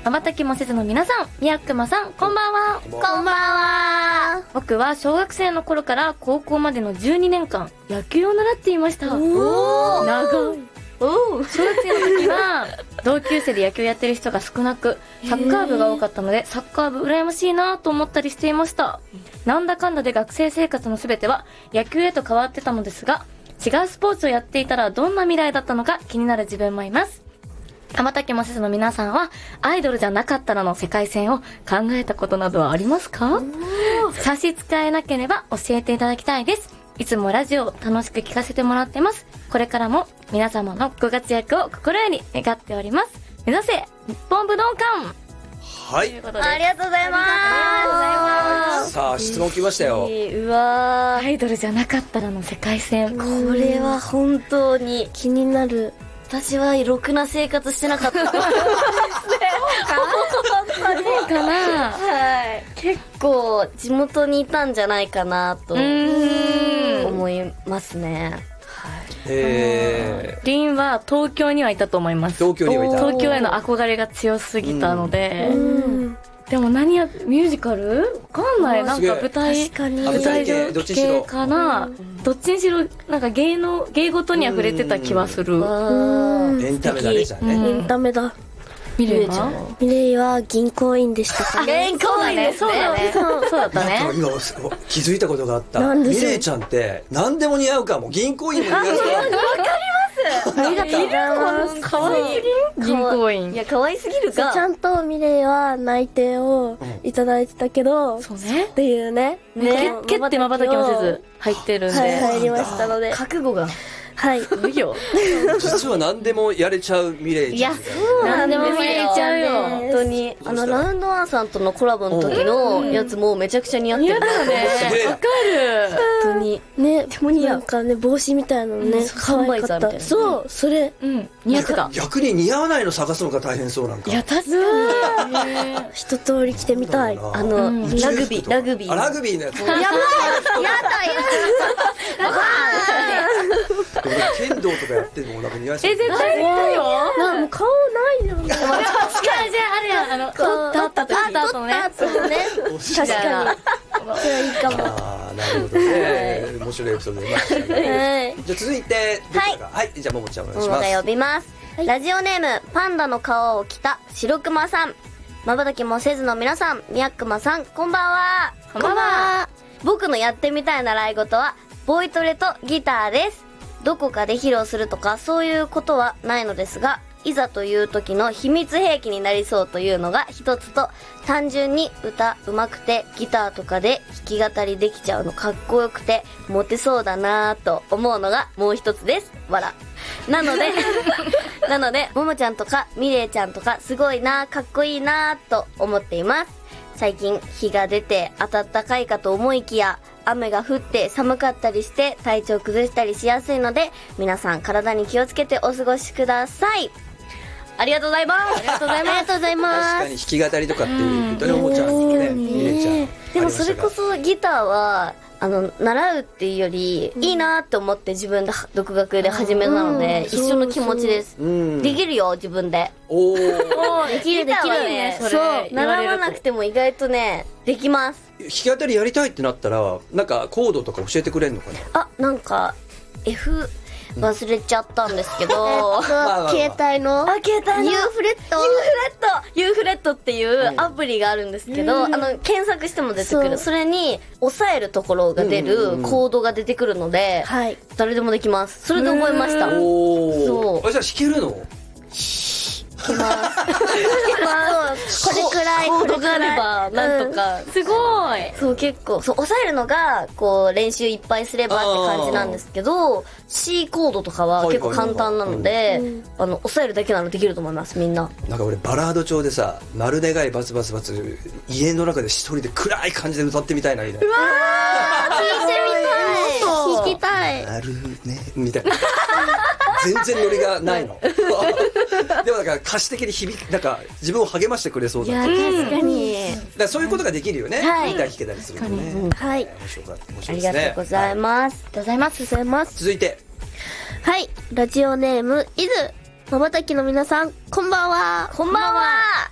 瞬きもせずの皆さん、みやくまさん、こんばんは。 こんばんは。 僕は小学生の頃から高校までの12年間、野球を習っていました。長い。小学生の時は、同級生で野球やってる人が少なく、サッカー部が多かったので、サッカー部羨ましいなと思ったりしていました。なんだかんだで学生生活のすべては野球へと変わってたのですが、違うスポーツをやっていたらどんな未来だったのか気になる自分もいます。瞬きもせずの皆さんはアイドルじゃなかったらの世界線を考えたことなどはありますか？差し支えなければ教えていただきたいです。いつもラジオを楽しく聞かせてもらってます。これからも皆様のご活躍を心より願っております。目指せ日本武道館。 はい。 ということでありがとうございます。 ありがとうございます。 さあ、質問来ましたよ。 うわアイドルじゃなかったらの世界線。 これは本当に気になる。私はろくな生活してなかった。 そうかな。 はい。結構地元にいたんじゃないかなと思いますね。 リンは東京にはいたと思います。 東京にはいた。 東京への憧れが強すぎたので。でもミュージカルわかんない。なんか舞台上系かな。どっちにしろ、なんか芸事には触れてた気はする。 エンタメだね、じゃあね。 エンタメだ。 ミレイはミレイは銀行員でしたかね。 銀行員ですね。 そうだったね。 今気づいたことがあった。ミレイちゃんって何でも似合うかも。銀行員も似合うかも。 ありがとうございます。 かわいすぎん銀行員。 いや、可愛すぎるか。 ちゃんとミレイは内定をいただいてたけど、 そうね。 っていうね。 蹴って瞬きもせず入ってるんで。 はい、入りましたので。 覚悟が。 はい。 いいよ。 実は何でもやれちゃうミレイちゃん。 いや、そうなんでも見れちゃうよ。 本当に。ラウンドワンさんとのコラボの時のやつもめちゃくちゃ似合ってる。 似合うね。わかる。 本当に。 ね、なんかね、帽子みたいなのね、可愛かった。そう、それ。 似合ってた。 逆に似合わないの探すのが大変そうなんか。 いや、確かに。 一通り着てみたい。 ラグビー。 ラグビーのやつ。 やばい。やだ。 剣道とかやってるのもなんか似合いそう。 絶対似合うよ。 もう顔ないじゃん。 確かに、じゃああれや、取った後ね。 そうね。確かに。それはいいかも。 ああ、なるほどね。面白いエピソード出ましたね。じゃあ続いて、はい、じゃあももちゃんお願いします。 ももが呼びます。ラジオネーム、パンダの皮を着た白熊さん。瞬きもせずの皆さん、みやくまさん、こんばんは。 こんばんは。 僕のやってみたい習い事は、ボイトレとギターです。どこかで披露するとかそういうことはないのですが、いざという時の秘密兵器になりそうというのが一つと、単純に歌うまくてギターとかで弾き語りできちゃうのかっこよくてモテそうだなぁと思うのがもう一つです。わら。なので、ももちゃんとかみれいちゃんとかすごいなぁ、かっこいいなぁと思っています。最近日が出て暖かいかと思いきや、雨が降って寒かったりして体調崩したりしやすいので、皆さん体に気をつけてお過ごしください。ありがとうございます。ありがとうございます。ありがとうございます。 確かに弾き語りとかっていうとね、ももちゃんね、ミレイちゃん。 でもそれこそギターは習うっていうよりいいなって思って自分で独学で始めたので、一緒の気持ちです。できるよ、自分で。 おー、できるね。そう、習わなくても意外とね、できます。 弾き語りやりたいってなったら、なんかコードとか教えてくれんのかな？ なんか F 忘れちゃったんですけど、 携帯の携帯の U フレット U フレットっていうアプリがあるんですけど、検索しても出てくる。それに押さえるところが出るコードが出てくるので、誰でもできます。それで覚えました。 そう。じゃあ弾けるの？ きます。これくらい、これくらい。なんとか。 すごい。 そう、結構。そう、押さえるのが、こう、練習いっぱいすればって感じなんですけど、C コードとかは結構簡単なので、押さえるだけならできると思います、みんな。 なんか俺、バラード調でさ、丸願いバツバツバツ、家の中で一人で暗い感じで歌ってみたいな、みたいな。 うわー、聞いてみたい。 聞きたい。 なるね、みたいな。全然ノリがないの。でもなんか歌詞的になんか自分を励ましてくれそうだ。 いや、確かに。 だからそういうことができるよね。ギター弾けたりするとね。 はい。 面白いですね。 ありがとうございます。 ありがとうございます。 続いて。 はい。ラジオネーム、いず。まばたきの皆さん、こんばんは。 こんばんは。